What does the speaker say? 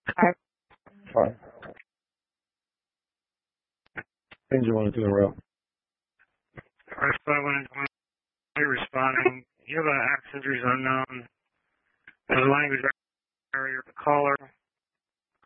Okay. Fine. Things you want to do in a row. First, when you're responding, you have an access injuries unknown. There's a language barrier. The caller